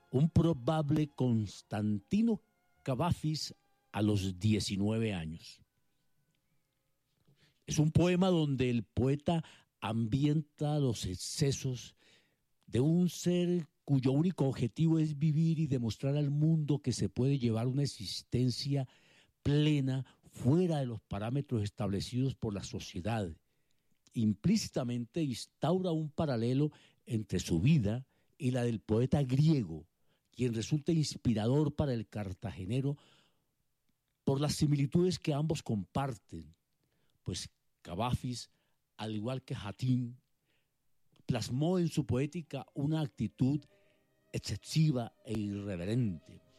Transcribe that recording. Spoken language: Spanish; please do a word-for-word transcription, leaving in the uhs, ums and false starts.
un probable Constantino Cavafis a los diecinueve años. Es un poema donde el poeta ambienta los excesos de un ser cuyo único objetivo es vivir y demostrar al mundo que se puede llevar una existencia plena fuera de los parámetros establecidos por la sociedad. Implícitamente instaura un paralelo entre su vida y la del poeta griego, quien resulta inspirador para el cartagenero por las similitudes que ambos comparten, pues Cavafis, al igual que Hatim, plasmó en su poética una actitud excesiva e irreverente.